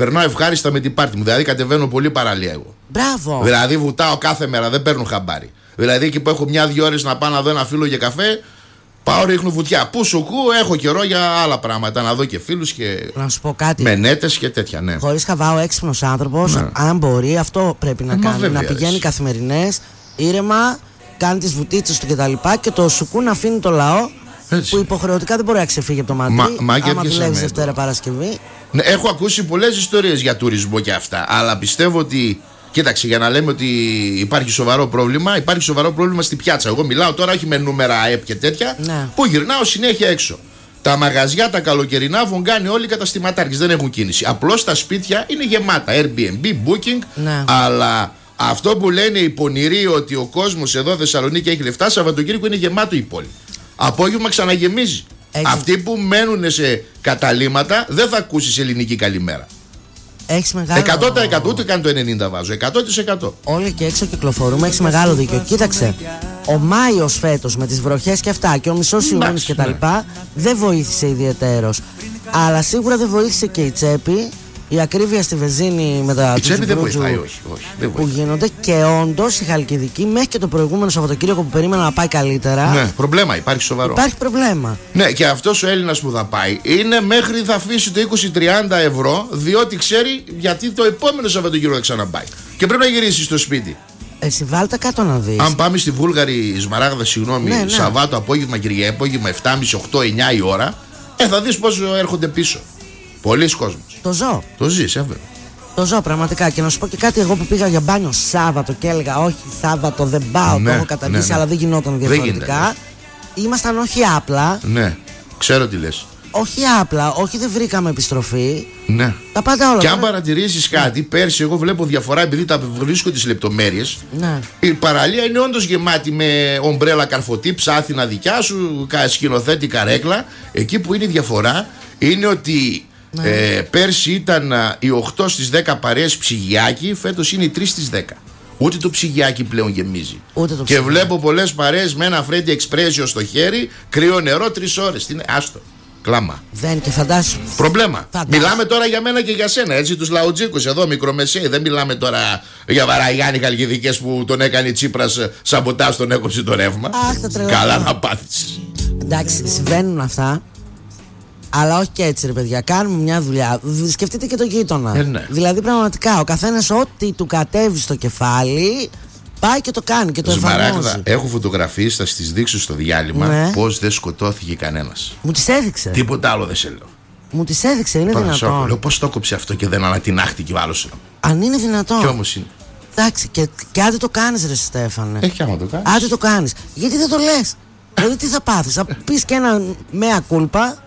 περνάω ευχάριστα με την πάρτι μου. Δηλαδή κατεβαίνω πολύ παραλία εγώ. Μπράβο. Δηλαδή βουτάω κάθε μέρα, δεν παίρνω χαμπάρι. Δηλαδή εκεί που έχω 1-2 ώρες να πάω να δω ένα φίλο για καφέ, πάω ρίχνω βουτιά. Πού σου κου, έχω καιρό για άλλα πράγματα. Να δω και φίλους και. Να σου πω κάτι. Μενέτες και τέτοια, ναι. Χωρίς χαβάω, έξυπνος άνθρωπος, αν μπορεί, αυτό πρέπει να κάνει. βέβαια, να πηγαίνει καθημερινές, ήρεμα, κάνει τις βουτίτσες του κτλ. Και το σουκού να αφήνει το λαό. Έτσι. Που υποχρεωτικά δεν μπορεί να ξεφύγει από το μαντρί. Άμα δουλεύει Δευτέρα Παρασκευή. Ναι, έχω ακούσει πολλές ιστορίες για τουρισμό και αυτά. Αλλά πιστεύω ότι. Κοίταξε, για να λέμε ότι υπάρχει σοβαρό πρόβλημα, υπάρχει σοβαρό πρόβλημα στη πιάτσα. Εγώ μιλάω τώρα όχι με νούμερα ΑΕΠ και τέτοια, ναι. Που γυρνάω συνέχεια έξω. Τα μαγαζιά, τα καλοκαιρινά έχουν κάνει όλοι οι καταστηματάρχες, δεν έχουν κίνηση. Απλώς τα σπίτια είναι γεμάτα. Airbnb, booking, ναι. Αλλά αυτό που λένε οι πονηροί ότι ο κόσμος εδώ Θεσσαλονίκη έχει λεφτά, Σαββατοκύριακο είναι γεμάτο η πόλη. Απόγευμα ξαναγεμίζει. Αυτοί που μένουν σε καταλύματα δεν θα ακούσεις ελληνική καλημέρα. Έχεις μεγάλο... 100% ούτε καν το 90 βάζω, 100%. Όλοι και έξω κυκλοφορούμε, έχεις μεγάλο δίκιο. Κοίταξε, ο Μάιος φέτος με τις βροχές και αυτά και ο μισός Ιούνις και τα λοιπά δεν βοήθησε ιδιαιτέρως. Αλλά σίγουρα δεν βοήθησε και η τσέπη, η ακρίβεια στη βενζίνη με τα τσέπη δεν βοηθάει, όχι, που γίνονται. Και όντως η Χαλκιδική μέχρι και το προηγούμενο Σαββατοκύριακο που περίμενα να πάει καλύτερα. Ναι, προβλέμα, υπάρχει σοβαρό. Υπάρχει προβλέμα. Ναι, και αυτός ο Έλληνας που θα πάει είναι μέχρι θα αφήσει το 20-30 ευρώ, διότι ξέρει γιατί το επόμενο Σαββατοκύριακο θα ξαναπάει. Και πρέπει να γυρίσει στο σπίτι. Εσύ βάλτε κάτω να δεις. Αν πάμε στη Βούλγαρη Σμαράγδα, ναι. Σαββάτο απόγευμα, Κυριακή απόγευμα, 7.30, 8, 9 η ώρα, θα δεις πόσο έρχονται πίσω. Πολλοί κόσμος. Το ζω. Το ζεις, έβγαλε. Το ζω πραγματικά. Και να σου πω και κάτι, εγώ που πήγα για μπάνιο Σάββατο και έλεγα όχι Σάββατο δεν πάω, το έχω καταργήσει, αλλά δεν γινόταν διαφορετικά. Ήμασταν όχι απλά. Ναι, ξέρω τι λες. Όχι απλά, όχι δεν βρήκαμε επιστροφή. Ναι. Τα πάντα όλα. Και αν παρατηρήσεις κάτι, πέρσι εγώ βλέπω διαφορά επειδή τα βρίσκω τις λεπτομέρειες. Ναι. Η παραλία είναι όντως γεμάτη με ομπρέλα καρφωτή, ψάθινα δικιά σου, σκηνοθέτη καρέκλα. Εκεί που είναι η διαφορά είναι ότι. Ναι. Πέρσι ήταν οι 8 στις 10 παρέες ψυγιάκι, φέτος είναι οι 3 στις 10. Ούτε το ψυγιάκι πλέον γεμίζει. Και βλέπω πολλές παρέες με ένα Freddy Expression στο χέρι, κρύο νερό 3 ώρες. Τι είναι, άστο. Κλάμα. Δεν και φαντάσου. Προβλέμα. Μιλάμε τώρα για μένα και για σένα, έτσι, τους λαουτζίκους εδώ, μικρομεσαίοι. Δεν μιλάμε τώρα για Βαραγιάννη Χαλκιδικές που τον έκανε η Τσίπρας σαμποτάζ, τον έκοψε το ρεύμα. Καλά να πάθεις. Εντάξει, συμβαίνουν αυτά. Αλλά όχι και έτσι, ρε παιδιά. Κάνουμε μια δουλειά. Σκεφτείτε και το γείτονα. Ναι. Δηλαδή, πραγματικά, ο καθένας ό,τι του κατέβει στο κεφάλι πάει και το κάνει και το εφαρμόζει. Έχω φωτογραφίες, θα στις δείξω στο διάλειμμα, ναι. Πώς δεν σκοτώθηκε κανένας. Μου τις έδειξε. Τίποτα άλλο δεν σε λέω. Μου τις έδειξε, είναι δυνατόν. Λέω πώς το έκοψε αυτό και δεν ανατινάχτηκε ο άλλος. Αν είναι δυνατόν. Κι όμως είναι. Εντάξει, και άντε το κάνεις, ρε Στέφανε. Έχει άμα το κάνεις. Άντε το κάνεις. Γιατί δεν το λες. Δηλαδή, τι θα πάθεις. Θα πεις και ένα μέα κούλπα.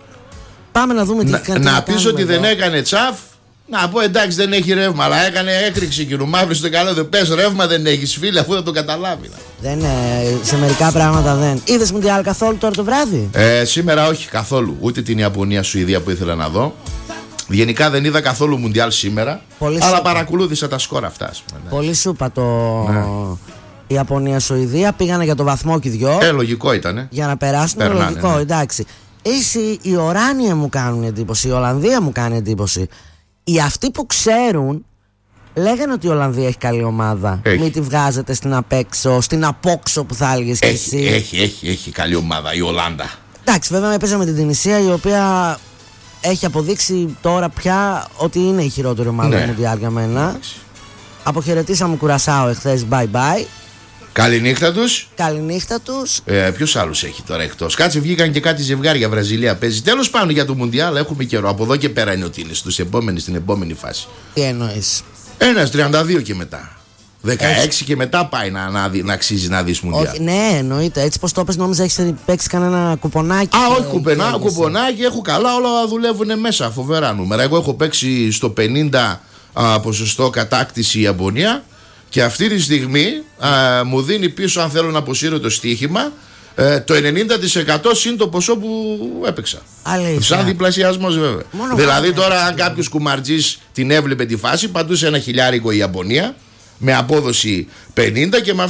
Πάμε να δούμε τι κάνει. Να πεις ότι δεν έκανε τσαφ. Να πω εντάξει δεν έχει ρεύμα. Αλλά έκανε έκρηξη και ρουμάβλη στο καλό. Δεν πες ρεύμα δεν έχεις φίλε αφού θα το καταλάβει. Δεν, σε μερικά πράγματα δεν. Είδες Μουντιάλ καθόλου τώρα το βράδυ? Σήμερα όχι καθόλου. Ούτε την Ιαπωνία-Σουηδία που ήθελα να δω. Γενικά δεν είδα καθόλου Μουντιάλ σήμερα. Πολύ αλλά σούπα. Παρακολούθησα τα σκορ αυτά. Ναι. Πολύ σούπα το. Ναι. Η Ιαπωνία-Σουηδία πήγανε για το βαθμό και δυο. Λογικό ήτανε. Για να περάσουν. Λογικό, ναι. Εντάξει. Εσύ, οι Οράνια μου κάνουν εντύπωση, η Ολλανδία μου κάνει εντύπωση. Οι αυτοί που ξέρουν λέγανε ότι η Ολλανδία έχει καλή ομάδα. Μην τη βγάζετε στην απέξω, στην απόξω που θα έλεγες και εσύ. Έχει καλή ομάδα η Ολλάνδα. Εντάξει, βέβαια έπαιζε με την Τινησία η οποία έχει αποδείξει τώρα πια ότι είναι η χειρότερη ομάδα του Μουντιάλ για μένα. Αποχαιρετήσαμε Κουρασάο εχθές, bye bye. Καληνύχτα τους. Καληνύχτα τους. Ποιος άλλος έχει τώρα εκτός? Κάτσε, βγήκαν και κάτι ζευγάρια. Βραζιλία παίζει. Τέλος πάνω για το Μουντιάλ. Έχουμε καιρό. Από εδώ και πέρα είναι ότι είναι στην επόμενη φάση. Τι εννοείς? Ένας 32 και μετά. 16 και μετά πάει να αξίζει να δεις Μουντιάλ. Όχι, ναι, εννοείται. Έτσι πως το πες, νόμιζα έχεις παίξει κανένα κουπονάκι. Όχι κουπονάκι. Έχω καλά, όλα δουλεύουν μέσα. Φοβερά νούμερα. Εγώ έχω παίξει στο 50 ποσοστό κατάκτηση η Ιαπωνία. Και αυτή τη στιγμή μου δίνει πίσω, αν θέλω να αποσύρω το στοίχημα, το 90% συν το ποσό που έπαιξα. Αλήθεια. Σαν διπλασιασμός βέβαια. Δηλαδή τώρα αν κάποιος κουμαρτζής την έβλεπε τη φάση, παντούσε ένα χιλιάρικο η Ιαπωνία με απόδοση 50 και με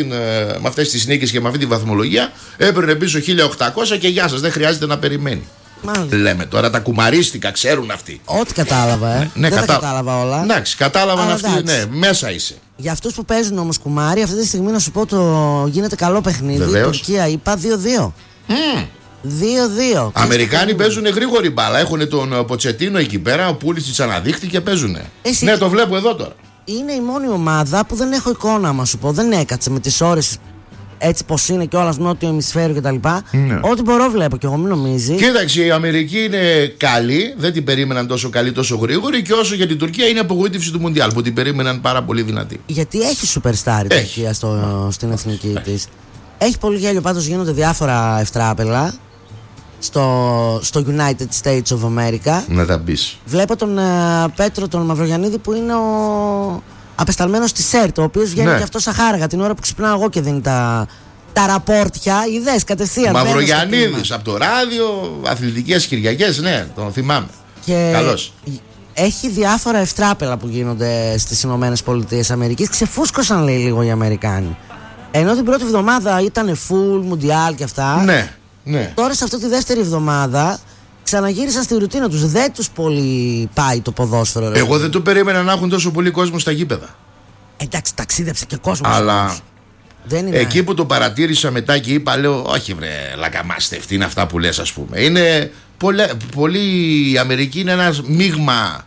αυτές τις νίκες και με αυτή τη βαθμολογία έπαιρνε πίσω 1800 και γεια σας, δεν χρειάζεται να περιμένει. Λέμε τώρα, τα κουμαρίστικα ξέρουν αυτοί. Ό,τι κατάλαβα, δεν τα κατάλαβα όλα. Εντάξει, κατάλαβαν αυτοί, ναι, μέσα είσαι. Για αυτούς που παίζουν όμως κουμάρι, αυτή τη στιγμή να σου πω γίνεται καλό παιχνίδι. Βεβαίως. Τουρκία είπα 2-2. 2-2. Αμερικάνοι παίζουν γρήγορη μπάλα. Έχουν τον Ποτσετίνο εκεί πέρα, ο Πούλησιτς αναδείχτηκε, παίζουν. Ναι, το βλέπω εδώ τώρα. Είναι η μόνη ομάδα που δεν έχω εικόνα, μα σου πω. Δεν έκατσε με τις ώρες έτσι πως είναι κιόλας νότιο ημισφαίριο κτλ. Ναι. Ό,τι μπορώ βλέπω κι εγώ, μην νομίζει. Κοίταξε, η Αμερική είναι καλή, δεν την περίμεναν τόσο καλή, τόσο γρήγορη, και όσο για την Τουρκία είναι απογοήτευση του Μουντιάλ που την περίμεναν πάρα πολύ δυνατή. Γιατί έχει superstar η Τουρκία στην εθνική της. Έχει πολύ γέλιο, πάντως γίνονται διάφορα ευτράπελα στο United States of America. Να τα πεις. Βλέπω τον Πέτρο τον Μαυρογιαννίδη που είναι ο απεσταλμένος της ΣΕΡΤ, ο οποίος βγαίνει και αυτό σαχάργα την ώρα που ξυπνάω εγώ και δίνει τα ραπόρτια. Ιδέες κατευθείαν. Μαυρογιαννίδης από το ράδιο, αθλητικές Κυριακές, ναι, τον θυμάμαι. Καλώς. Έχει διάφορα ευτράπελα που γίνονται στις ΗΠΑ. Ξεφούσκωσαν, λέει, λίγο οι Αμερικάνοι. Ενώ την πρώτη εβδομάδα ήταν full, μουντιάλ και αυτά. Ναι, ναι. Τώρα σε αυτή τη δεύτερη εβδομάδα ξαναγύρισαν στη ρουτίνα τους. Δεν τους πολύ πάει το ποδόσφαιρο. Εγώ δεν το περίμενα να έχουν τόσο πολύ κόσμο στα γήπεδα. Εντάξει, ταξίδεψε και κόσμος. Αλλά δεν είναι... εκεί που το παρατήρησα μετά και είπα, λέω, όχι βρε λακαμάστευτη, είναι αυτά που λες, ας πούμε. Είναι πολύ, η Αμερική είναι ένα μείγμα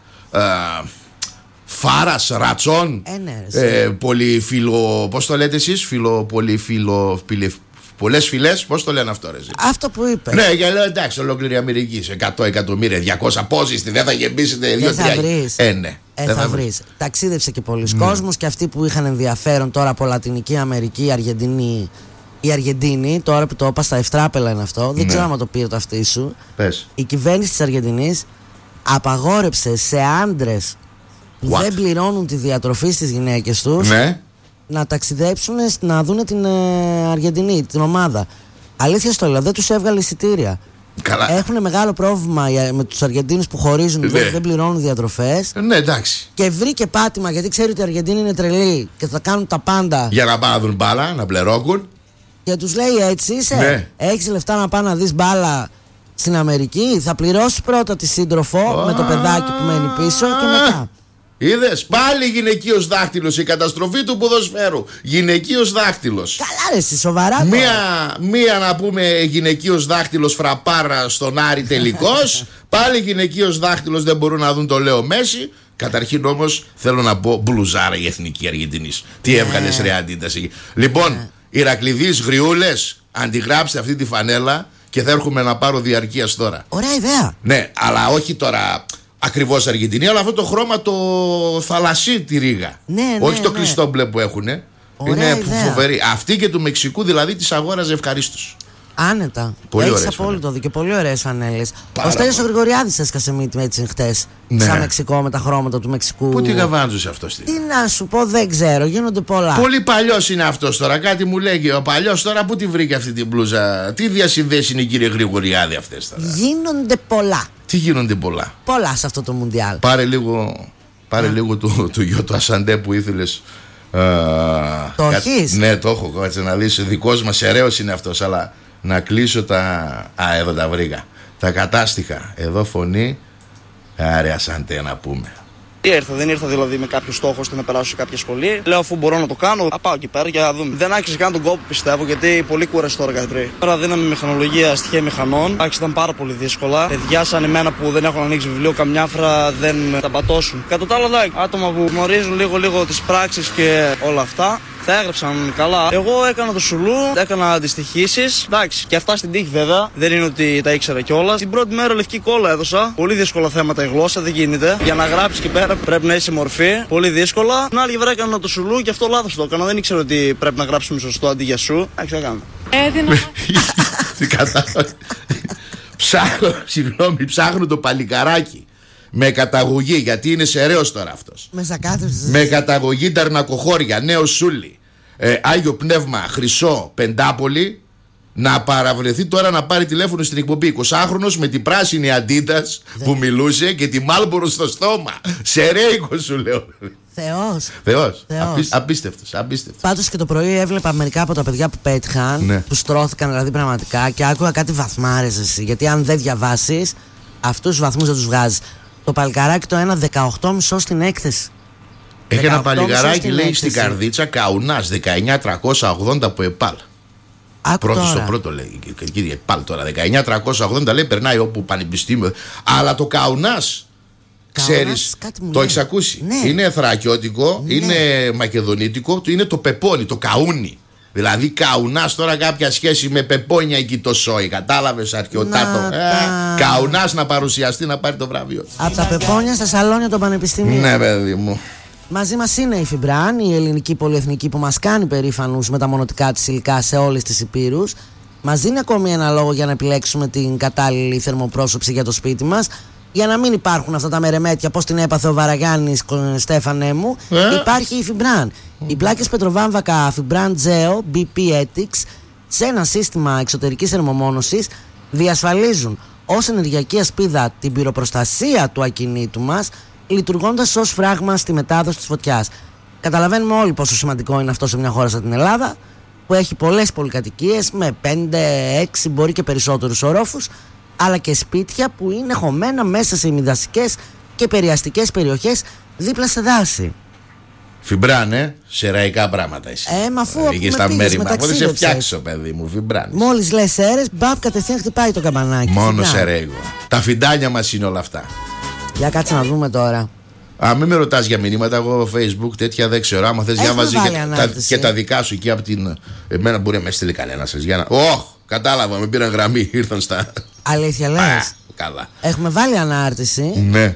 φάρας, ρατσών, πολυφιλο, πώς το λέτε εσείς, πολλές φυλές, πώς το λένε αυτό, ρε? Αυτό που είπε. Ναι, για λέω, εντάξει, ολόκληρη Αμερική, 100 εκατομμύρια, 200, πόσοι είστε, δεν θα γεμίσετε 2-3. Θα βρεις. Ναι. Θα βρεις. Ταξίδεψε και πολλοί κόσμος, και αυτοί που είχαν ενδιαφέρον τώρα από Λατινική Αμερική, η Αργεντινή, τώρα που το είπα στα ευτράπελα είναι αυτό, δεν ξέρω αν το πήρε το αυτί σου. Πες. Η κυβέρνηση της Αργεντινής απαγόρεψε σε άντρες που δεν πληρώνουν τη διατροφή στις γυναίκες τους να ταξιδέψουν να δουν την Αργεντινή, την ομάδα. Αλήθεια στο λέω, δεν τους έβγαλε εισιτήρια. Έχουν μεγάλο πρόβλημα με τους Αργεντίνους που χωρίζουν, δεν πληρώνουν διατροφές. Ναι, εντάξει. Και βρήκε πάτημα, γιατί ξέρει ότι η Αργεντίνη είναι τρελή και θα κάνουν τα πάντα για να πάνε να δουν μπάλα, να πληρώνουν. Και τους λέει, έτσι είσαι, έχεις λεφτά να πάνε να δεις μπάλα στην Αμερική, θα πληρώσεις πρώτα τη σύντροφο με το παιδάκι που μένει πίσω και μετά. Είδες, πάλι γυναικείος δάχτυλος, η καταστροφή του ποδοσφαίρου. Γυναικείος δάχτυλος. Καλά, ρε, εσύ, σοβαρά. Μία να πούμε γυναικείος δάχτυλος φραπάρα στον Άρη τελικός. Πάλι γυναικείος δάχτυλος, δεν μπορούν να δουν το Λέο Μέση. Καταρχήν όμως θέλω να πω, μπλουζάρα η εθνική Αργεντινής. Τι έβγαλες ρε αντίταση. Λοιπόν, Ηρακλειδείς, Γριούλες, αντιγράψτε αυτή τη φανέλα και θα έρχομαι να πάρω διαρκείας τώρα. Ωραία ιδέα. Ναι, αλλά όχι τώρα ακριβώς Αργεντινή, αλλά αυτό το χρώμα το θαλασσί τη ρίγα. Όχι το κλειστό μπλε που έχουν. Είναι φοβερή. Αυτή και του Μεξικού δηλαδή τις αγόραζε ευχαρίστως. Άνετα. Έχεις απόλυτο δίκιο. Πολύ ωραίες φανέλες. Ο Στέλιος ο Γρηγοριάδης έσκασε μύτη έτσι χτες. Σαν Μεξικό με τα χρώματα του Μεξικού. Πού τη γαβάντζωσε αυτός? Τι να σου πω, δεν ξέρω. Γίνονται πολλά. Πολύ παλιός είναι αυτός τώρα. Κάτι μου λέγει. Ο παλιός τώρα πού τη βρήκε αυτή την μπλούζα? Τι διασυνδέσεις είναι, κύριε Γρηγοριάδη, αυτές τώρα? Γίνονται πολλά. Τι γίνονται πολλά? Πολλά σε αυτό το Μουντιάλ. Πάρε λίγο του γιο του Ασαντέ που ήθελες. Το έχεις? Ναι, το έχω. Κάτσε να δεις. Δικός μας ερέος είναι αυτός. Αλλά να κλείσω τα. Εδώ τα βρήκα. Τα κατάστοιχα. Εδώ φωνή. Άρε Ασαντέ να πούμε. Δεν ήρθα δηλαδή με κάποιο στόχο ώστε να περάσω σε κάποια σχολή. Λέω, αφού μπορώ να το κάνω, θα πάω εκεί πέρα για να δούμε. Δεν άξιζε καν τον κόπο, πιστεύω, γιατί πολύ κούραση τώρα κατρή. Τώρα δίναμε μηχανολογία, στοιχεία μηχανών. Ήταν πάρα πολύ δύσκολα. Παιδιά σαν εμένα που δεν έχουν ανοίξει βιβλίο καμιά φορά δεν τα πατώσουν. Κατά τα άλλα, άτομα που γνωρίζουν λίγο τις πράξεις και όλα αυτά. Τα έγραψαν καλά. Εγώ έκανα το σουλού, έκανα αντιστοιχήσεις. Εντάξει, και αυτά στην τύχη βέβαια. Δεν είναι ότι τα ήξερα κιόλας. Την πρώτη μέρα λευκή κόλλα έδωσα. Πολύ δύσκολα θέματα η γλώσσα, δεν γίνεται. Για να γράψεις εκεί πέρα πρέπει να είσαι μορφή. Πολύ δύσκολα. Την άλλη βρήκα έκανα το σουλού και αυτό λάθος το έκανα. Δεν ήξερα ότι πρέπει να γράψουμε σωστό αντί για σου. Εντάξει, έκανα. Τι κατάλαβα. Ψάχνω το παλικαράκι. Με καταγωγή, γιατί είναι σεραίος τώρα αυτός. Με καταγωγή Ταρνακοχώρια, Νέο Σούλη, Άγιο Πνεύμα, Χρυσό, Πεντάπολη. Να παραβρεθεί τώρα να πάρει τηλέφωνο στην εκπομπή. 20χρονος με την πράσινη Αντίτας που μιλούσε και τη Μάλμπορο στο στόμα. Σεραίικο σου λέω. Θεός. Απίστευτος. Πάντως και το πρωί έβλεπα μερικά από τα παιδιά που πέτυχαν, ναι, που στρώθηκαν δηλαδή πραγματικά, και άκουγα κάτι βαθμάρες εσύ. Γιατί αν δεν διαβάσεις, αυτούς τους βαθμούς δεν τους βγάζεις. Το παλικαράκι το ένα 18,5 στην έκθεση. Έχει ένα παλικαράκι, λέει, στην Καρδίτσα, Καουνάς 19.380 από ΕΠΑΛ. Πρώτο στο πρώτο, λέει. Κύριε ΕΠΑΛ τώρα 19.380, λέει, περνάει όπου πανεπιστήμιο. Αλλά το Καουνάς, ξέρεις, το έχεις ακούσει? Ναι. Είναι θρακιώτικο, ναι, είναι μακεδονίτικο, είναι το πεπόνι, το καούνι. Δηλαδή Καουνάς τώρα κάποια σχέση με πεπόνια εκεί το σόι. Κατάλαβες, αρχαιοτάτο. Καουνάς να παρουσιαστεί, να πάρει το βραβείο. Από τα πεπόνια στα σαλόνια των πανεπιστημίων. Ναι, παιδί μου. Μαζί μας είναι η Φιμπράν, η ελληνική πολυεθνική που μας κάνει περήφανους με τα μονοτικά της υλικά σε όλες τις υπήρους. Μας δίνει ακόμη ένα λόγο για να επιλέξουμε την κατάλληλη θερμοπρόσωψη για το σπίτι μας. Για να μην υπάρχουν αυτά τα μερεμέτια, πώς την έπαθε ο Βαραγιάννης, Στέφανε μου, υπάρχει η Φιμπράν. Οι πλάκες πετροβάμβακα Φιμπράν Geo BP Ethics σε ένα σύστημα εξωτερικής θερμομόνωσης διασφαλίζουν ως ενεργειακή ασπίδα την πυροπροστασία του ακινήτου μας, λειτουργώντας ως φράγμα στη μετάδοση της φωτιάς. Καταλαβαίνουμε όλοι πόσο σημαντικό είναι αυτό σε μια χώρα σαν την Ελλάδα, που έχει πολλές πολυκατοικίες με 5-6 μπορεί και περισσότερους ορόφους, αλλά και σπίτια που είναι χωμένα μέσα σε ημιδασικές και περιαστικές περιοχές δίπλα σε δάση. Φιμπράνε, σεραϊκά πράγματα εσύ. Μα αφού πήγες στα μέρη μας, δεν σε φτιάξω, παιδί μου, Φιμπράνε. Μόλις λες σέρες, μπαπ, κατευθείαν χτυπάει το καμπανάκι. Μόνο σερέγω. Τα φιντάνια μας είναι όλα αυτά. Για κάτσε να δούμε τώρα. Μην με ρωτάς για μηνύματα, εγώ Facebook τέτοια δεν ξέρω. Άμα θες διάβαζε και τα δικά σου εκεί από την. Εμένα μπορεί να με στείλει κανένα σας. Κατάλαβα, με πήραν γραμμή, ήρθαν στα. Αλήθεια λες? Καλά. Έχουμε βάλει ανάρτηση. Ναι.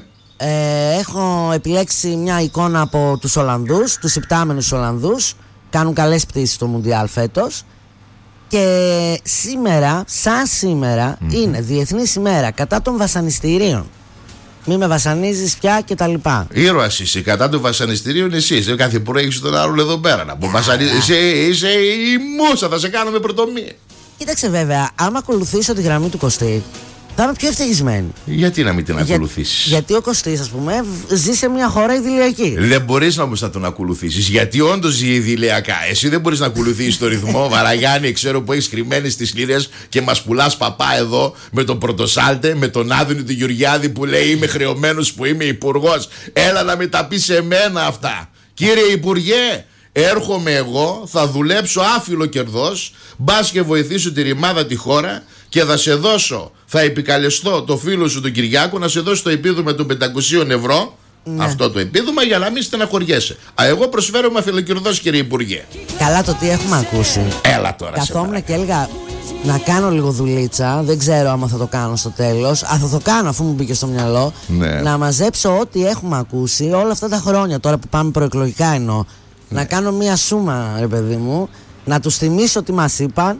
Έχω επιλέξει μια εικόνα από τους Ολλανδούς, τους υπτάμενους Ολλανδούς. Κάνουν καλές πτήσεις στο Μουντιάλ φέτος. Και σήμερα, σαν σήμερα, είναι Διεθνής ημέρα κατά των βασανιστήριων. Μη με βασανίζεις πια και τα λοιπά. Ήρωας είσαι, κατά των βασανιστήριων εσύ. Κάθε που έχεις τον άλλον εδώ πέρα να πω. Είσαι η μούσα, θα σε κάνω με πρωτομία. Κοίταξε βέβαια, άμα ακολουθήσω τη γραμμή του Κωστή, θα είμαι πιο ευτυχισμένη. Γιατί να μην την ακολουθήσεις? Γιατί ο Κωστής, ας πούμε, ζει σε μια χώρα ιδηλιακή. Δεν μπορείς όμως να τον ακολουθήσεις. Γιατί όντως ζει ιδηλιακά. Εσύ δεν μπορείς να ακολουθήσεις το ρυθμό. Βαραγιάννη, ξέρω που έχεις κρυμμένες στις λίρες και μας πουλάς παπά εδώ με τον Πρωτοσάλτε, με τον Άδωνη του Γεωργιάδη που λέει είμαι χρεωμένος που είμαι υπουργός. Έλα να με τα πεις σε μένα αυτά. Κύριε Υπουργέ, έρχομαι εγώ, θα δουλέψω άφιλο κερδός, μπας και βοηθήσω τη ρημάδα τη χώρα και θα σε δώσω, θα επικαλεστώ το φίλο σου τον Κυριάκο να σε δώσει το επίδομα των 500 ευρώ, αυτό το επίδομα, για να μην στεναχωριέσαι. Εγώ προσφέρομαι αφιλοκερδός, κύριε Υπουργέ. Καλά το τι έχουμε ακούσει. Έλα τώρα. Καθόμουν και έλεγα να κάνω λίγο δουλίτσα, δεν ξέρω άμα θα το κάνω στο τέλος. Θα το κάνω αφού μου μπήκε στο μυαλό. Ναι. Να μαζέψω ό,τι έχουμε ακούσει όλα αυτά τα χρόνια, τώρα που πάμε προεκλογικά εννοώ. Να κάνω μία σούμα, ρε παιδί μου, να τους θυμίσω τι μας είπαν.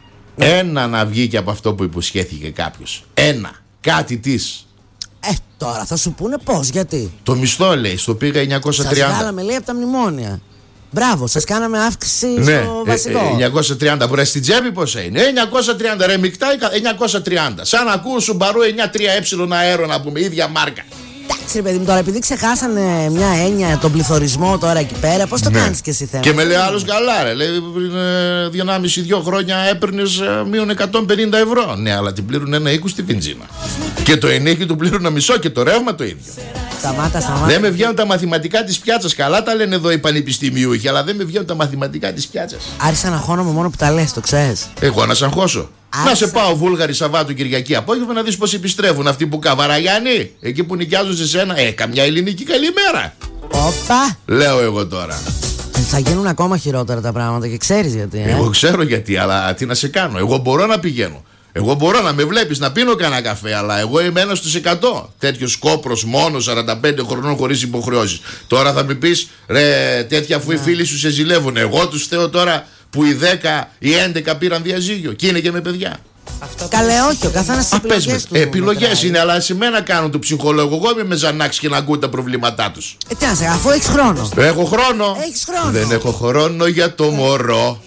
Ένα να βγει και από αυτό που υποσχέθηκε κάποιος. Ένα. Κάτι της. Τώρα θα σου πούνε πώς, γιατί. Το μισθό, λέει, στο πήγα 930. Σας βγάλαμε, λέει, από τα μνημόνια. Μπράβο, σας κάναμε αύξηση στο βασικό. 930. Μπορεί στην τσέπη πόσα είναι? 930. Ρε μεικτά 930. Σαν να ακούω Σουμπαρού 93 αέρο, να πούμε, ίδια μάρκα. Εντάξει, παιδί μου, τώρα επειδή ξεχάσανε μια έννοια, τον πληθωρισμό τώρα εκεί πέρα, πώς το κάνεις και εσύ θέμα? Και με λέει άλλος καλά, ρε. Λέει πριν 1,5-2 χρόνια έπαιρνες μείον 150 ευρώ. Ναι, αλλά την πλήρουν 1,20 τη βενζίνα. Και το ενέχει του πλήρουν μισό και το ρεύμα το ίδιο. Σταμάτα. Δεν με βγαίνουν τα μαθηματικά της πιάτσας. Καλά τα λένε εδώ οι πανεπιστημιούχοι, αλλά δεν με βγαίνουν τα μαθηματικά της πιάτσας. Άρχισα να χώνομαι μόνο που τα λες, το ξέρεις. Εγώ να σ' αγχώσω. Να σε πάω Βούλγαρη Σαββάτου Κυριακή απόγευμα να δεις πως επιστρέφουν αυτοί που Καβαραγιάννη, εκεί που νοικιάζουν σε σένα. Καμιά ελληνική καλημέρα. Όπα! Λέω εγώ τώρα. Θα γίνουν ακόμα χειρότερα τα πράγματα και ξέρεις γιατί. Εγώ ξέρω γιατί, αλλά τι να σε κάνω. Εγώ μπορώ να πηγαίνω. Εγώ μπορώ να με βλέπεις να πίνω κανένα καφέ, αλλά εγώ είμαι 1 στους 100. Τέτοιος κόπρος μόνο 45 χρονών χωρίς υποχρεώσεις. Τώρα θα μου πεις, ρε, τέτοια αφού οι φίλοι σου σε ζηλεύουν. Εγώ τους θέω τώρα που οι 10 ή 11 πήραν διαζύγιο και είναι και με παιδιά. Καλέ, όχι, ο καθένας τις επιλογές του. Επιλογές είναι, αλλά σε μένα κάνουν το ψυχολόγο. Εγώ είμαι με Ζανάξ και να ακούω τα προβλήματά τους. Τι να σε, αφού έχεις χρόνο. Έχω χρόνο. Έχεις χρόνο. Δεν έχω χρόνο για το μωρό.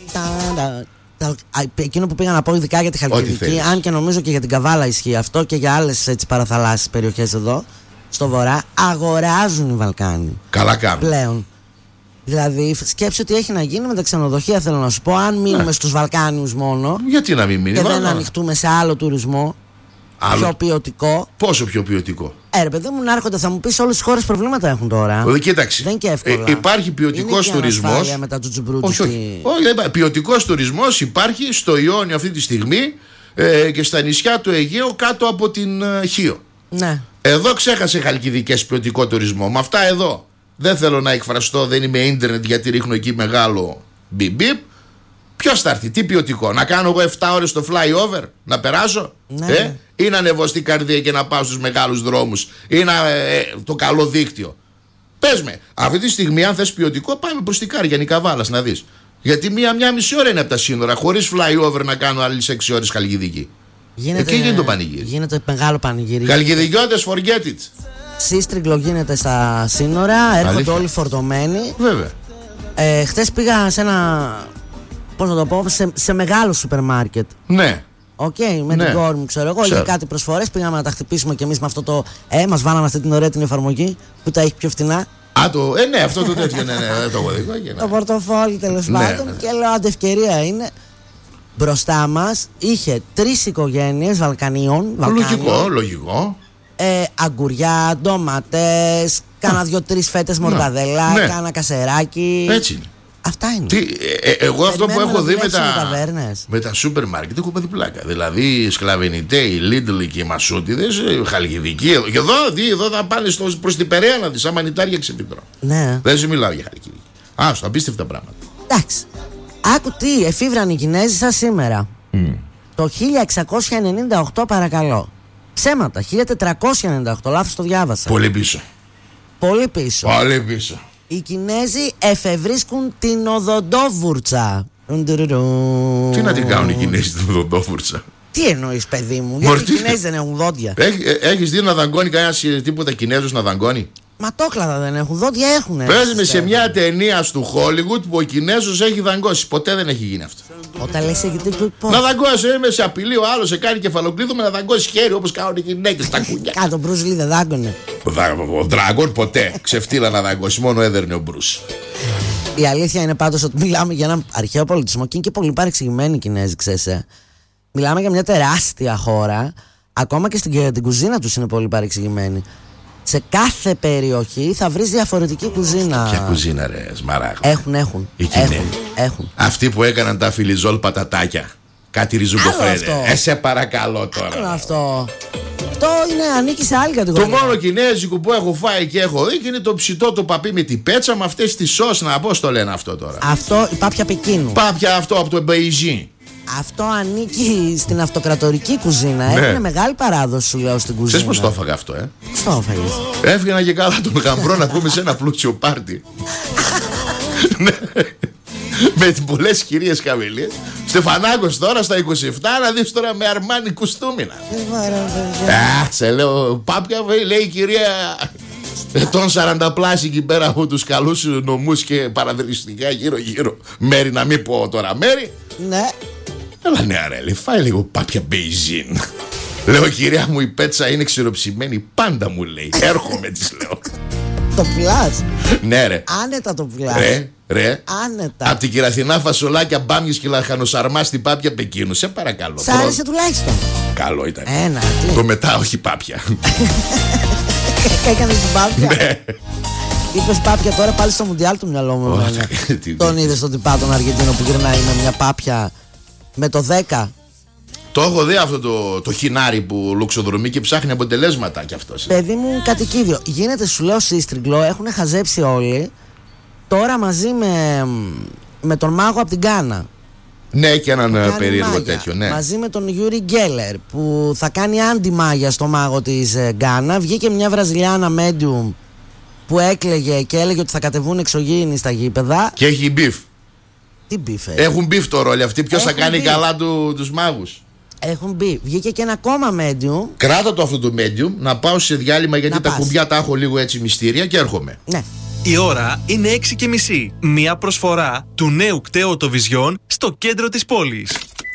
Εκείνο που πήγα να πω ειδικά για τη Χαλκιδική, αν και νομίζω και για την Καβάλα ισχύει αυτό και για άλλες παραθαλάσσιες περιοχές εδώ, στο βορρά, αγοράζουν οι Βαλκάνοι. Καλά κάνουν. Πλέον. Δηλαδή, σκέψου τι έχει να γίνει με τα ξενοδοχεία, θέλω να σου πω. Αν μείνουμε στους Βαλκάνιους μόνο. Γιατί να μην μείνουμε. Και δεν ανοιχτούμε σε άλλο τουρισμό. Πιο ποιοτικό. Πόσο πιο ποιοτικό? Ρε παιδί μου, να έρχονται, θα μου πεις, όλες οι χώρες προβλήματα έχουν τώρα. Κοίταξε. Δεν είναι και εύκολα. Υπάρχει ποιοτικός τουρισμός. Με τα όχι. Ποιοτικός τουρισμός υπάρχει στο Ιόνιο αυτή τη στιγμή και στα νησιά του Αιγαίου κάτω από την Χίο. Ναι. Εδώ ξέχασε Χαλκιδικές ποιοτικό τουρισμό. Με αυτά εδώ. Δεν θέλω να εκφραστώ, δεν είμαι ίντερνετ γιατί ρίχνω εκεί μεγάλο μπιπ. Ποιος θα έρθει, τι ποιοτικό? Να κάνω εγώ 7 ώρες το flyover, να περάσω? Ναι. Ή να ανεβώ στην καρδία και να πάω στους μεγάλους δρόμους? Ή το καλό δίκτυο? Πες με, αυτή τη στιγμή αν θες ποιοτικό, πάμε προς την Κάρια Καβάλας να δεις. Γιατί μία μισή ώρα είναι από τα σύνορα, χωρίς flyover να κάνω άλλες 6 ώρες Χαλκιδική. Εκεί γίνεται το πανηγύρι. Γίνεται μεγάλο πανηγύρι. Χαλκιδικιώτες, forget it. Σύστριγγλο γίνεται στα σύνορα, έρχονται όλοι φορτωμένοι. Βέβαια. Χθες πήγα σε ένα, πώς να το πω, σε μεγάλο σούπερ μάρκετ. Ναι. Με την κόρη μου, ξέρω εγώ, είχε κάτι προσφορές. Πήγαμε να τα χτυπήσουμε κι εμείς με αυτό το. Μας βάλαμε αυτή την ωραία την εφαρμογή που τα έχει πιο φτηνά. Ναι, αυτό το τέτοιο, ναι, το έχω δει. Το πορτοφόλι τέλος πάντων. Και λέω, άντε, ευκαιρία είναι. Μπροστά μας είχε 3 οικογένειες Βαλκανίων. Λογικό. Αγκουριά, ντομάτες, κάνα 2-3 φέτες μορταδέλα, κάνα κασεράκι. Έτσι είναι. Αυτά είναι. Εγώ αυτό που έχω δει με τα σούπερ μάρκετ έχω πάθει πλάκα. Δηλαδή Σκλαβενιτέ, οι Λίντλ και οι Μασούτιδες, Χαλκιδική. Και εδώ θα πάνε προς την Περαία να δεις, άμα νητάρια ξεπιτρώ. Ναι. Δεν σου μιλάω για Χαλκιδική. Άστο, απίστευτα πράγματα. Εντάξει. Άκου τι εφήβραν οι Κινέζοι σαν σήμερα. Το 1698 παρακαλώ. Ψέματα, 1498, λάθος το διάβασα. Πολύ πίσω. Οι Κινέζοι εφευρίσκουν την οδοντόβουρτσα. Τι να την κάνουν οι Κινέζοι την οδοντόβουρτσα? Τι εννοείς, παιδί μου? Γιατί οι Κινέζοι δεν έχουν δόντια? Έχεις δει να δαγκώνει κανένας τίποτα Κινέζος να δαγκώνει? Ματόκλαδα δεν έχουν, δόντια έχουνε. Πες με σε μια ταινία του Χόλιγουτ που ο Κινέζος έχει δαγκώσει. Ποτέ δεν έχει γίνει αυτό. Όταν λες πώς? Να δαγκώσει, είμαι σε απειλή, ο άλλος σε κάνει κεφαλοκλείδωμα να δαγκώσει χέρι όπως κάνουν οι γυναίκες στα κουνιά. Κάτω, ο Μπρουζ Λι δεν δάγκωνε. Ο Ντράγκον ποτέ. Ξεφτύλα να δαγκώσει, μόνο έδερνε ο Μπρουζ. Η αλήθεια είναι πάντως ότι μιλάμε για έναν αρχαίο πολιτισμό και είναι και πολύ παρεξηγημένοι οι Κινέζοι, ξέρεις. Μιλάμε για μια τεράστια χώρα. Ακόμα και στην κουζίνα τους είναι πολύ παρεξηγημένοι. Σε κάθε περιοχή θα βρεις διαφορετική κουζίνα. Ποια κουζίνα, ρε Σμαράγδα? Έχουν. Αυτοί που έκαναν τα φιλιζόλ πατατάκια. Κάτι ριζουκοφρένε. Σε παρακαλώ τώρα. Αυτό είναι, ανήκει σε άλλη κατηγορία. Το μόνο κινέζικο που έχω φάει και έχω δει είναι το ψητό το παπί με την πέτσα με αυτές τις σως. Να πώς το λένε αυτό τώρα? Αυτό η πάπια Πεκίνου. Πάπια αυτό από το Μπεϊζίν. Αυτό ανήκει στην αυτοκρατορική κουζίνα. Έχουν μεγάλη παράδοση, σου λέω, στην κουζίνα. Ξέρεις πως το έφαγα αυτό, Πώς το έφαγες? Έφυγα και καλά τον γαμπρό να πούμε σε ένα πλούσιο πάρτι. Με πολλές κυρίες χαμηλίες. Στεφανάκος τώρα στα 27, να δεις τώρα με Αρμάνι κουστούμινα. Σε λέω, πάπια, λέει η κυρία των 40 πλάσι εκεί πέρα από τους καλούς νομούς και παραδριστικά γύρω-γύρω. Μέρη, να μην πω τώρα μέρη. Ναι. Έλα ναι, αρέλη, φάει λίγο πάπια Μπεϊζίν. Λέω, κυρία μου, η πέτσα είναι ξηροψημένη. Πάντα μου λέει. Έρχομαι, της λέω. Το πουλάς? Ναι, ρε. Άνετα το πουλάς. Ρε. Άνετα. Απ' την Κυραθινά φασολάκια, μπάμιες και λαχανοσαρμά στην πάπια Πεκίνου. Σε παρακαλώ. Σ' άρεσε τουλάχιστον? Καλό ήταν. Το μετά, όχι πάπια. Έκανες την πάπια? Ναι. Είπες πάπια τώρα, πάλι στο Μουντιάλ του μυαλό μου. Τον είδες στον τυπά τον Αργεντίνο που γυρνάει με μια πάπια με το 10. Το έχω δει αυτό το χινάρι που λουξοδρομεί και ψάχνει αποτελέσματα κι αυτός. Παιδί μου, κατοικίδιο. Γίνεται, σου λέω, σύστριγγλο. Έχουν χαζέψει όλοι. Τώρα μαζί με τον μάγο από την Γκάνα. Ναι, και έναν περίεργο τέτοιο, ναι. Μαζί με τον Γιούρι Γκέλερ που θα κάνει αντιμάγια στο μάγο της Γκάνα. Βγήκε μια Βραζιλιάνα medium που έκλαιγε και έλεγε ότι θα κατεβούν εξωγήινοι στα γήπεδα. Και έχει μπιφ. Τι μπιφ? Έχουν μπιφ το ρόλο αυτοί. Ποιος θα κάνει καλά τους μάγους? Έχουν μπει. Βγήκε και ένα ακόμα medium. Κράτα το αυτό το medium, να πάω σε διάλειμμα γιατί τα κουμπιά τα έχω λίγο έτσι μυστήρια και έρχομαι. Ναι. Η ώρα είναι 6:30. Μια προσφορά του νέου κταίου Vision στο κέντρο της πόλης.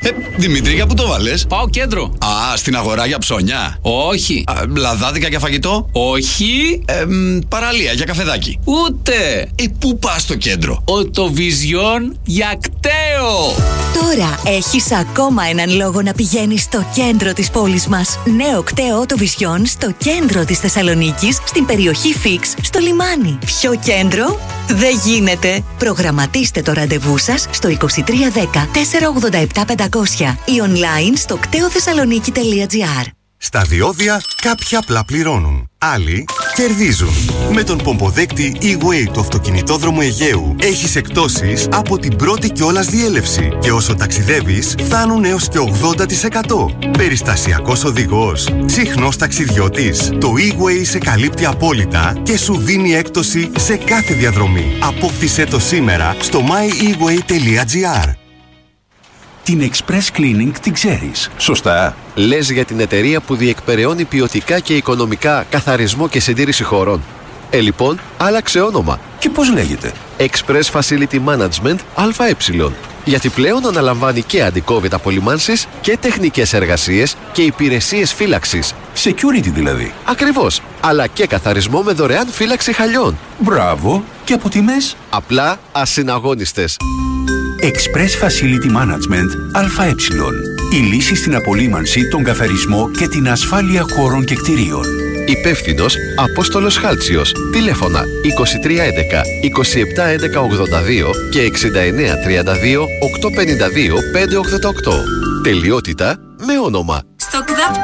Δημητρή, για πού το βάλες? Πάω κέντρο. Α, στην αγορά για ψώνια? Όχι. Λαδάδικα για φαγητό? Όχι. Παραλία για καφεδάκι? Ούτε. Πού πας στο κέντρο? Οτοβιζιόν για κταίο. Τώρα έχεις ακόμα έναν λόγο να πηγαίνεις στο κέντρο της πόλης μας. Νέο κταίο Οτοβιζιόν στο κέντρο της Θεσσαλονίκης, στην περιοχή Φίξ, στο λιμάνι. Ποιο κέντρο? Δεν γίνεται. Προγραμματίστε το ραντεβού σας στο 2310 487 500 ή online στο κτεοθεσσαλονίκη.gr. Στα διόδια κάποιοι απλά πληρώνουν, άλλοι κερδίζουν. Με τον πομποδέκτη E-Way του αυτοκινητόδρομου Αιγαίου έχεις εκπτώσεις από την πρώτη κιόλας διέλευση και όσο ταξιδεύεις φτάνουν έως και 80%. Περιστασιακός οδηγός, συχνός ταξιδιώτης. Το E-Way σε καλύπτει απόλυτα και σου δίνει έκπτωση σε κάθε διαδρομή. Απόκτησέ το σήμερα στο myeWay.gr. Την Express Cleaning την ξέρεις, σωστά? Λες για την εταιρεία που διεκπεραιώνει ποιοτικά και οικονομικά καθαρισμό και συντήρηση χωρών. Λοιπόν, άλλαξε όνομα. Και πώς λέγεται? Express Facility Management ΑΕ. Γιατί πλέον αναλαμβάνει και αντι-COVID απολυμάνσεις και τεχνικές εργασίες και υπηρεσίες φύλαξης. Security δηλαδή. Ακριβώς. Αλλά και καθαρισμό με δωρεάν φύλαξη χαλιών. Μπράβο. Και από τιμές? Απλά ασυναγώνιστες. Express Facility Management ΑΕ. Η λύση στην απολύμανση, τον καθαρισμό και την ασφάλεια χώρων και κτηρίων. Υπεύθυνος Απόστολος Χάλτσιος. Τηλέφωνα 2311 2711 82 και 6932 852 588. Τελειότητα με όνομα.